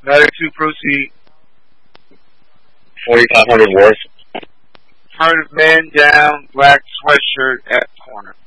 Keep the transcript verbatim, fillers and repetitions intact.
Medic two, proceed. forty-five hundred worth. Front man down, black sweatshirt at corner.